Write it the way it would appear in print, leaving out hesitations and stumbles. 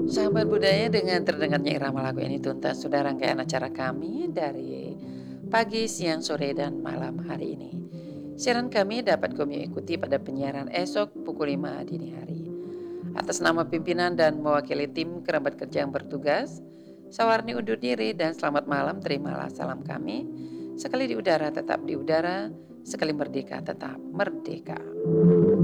Sahabat budaya, dengan terdengarnya irama lagu ini tuntas sudah rangkaian acara kami dari pagi, siang, sore, dan malam hari ini. Siaran kami dapat kami ikuti pada penyiaran esok pukul 5 dini hari. Atas nama pimpinan dan mewakili tim kerabat kerja yang bertugas, Sawarni undur diri dan selamat malam, terimalah salam kami. Sekali di udara tetap di udara, sekali merdeka tetap merdeka.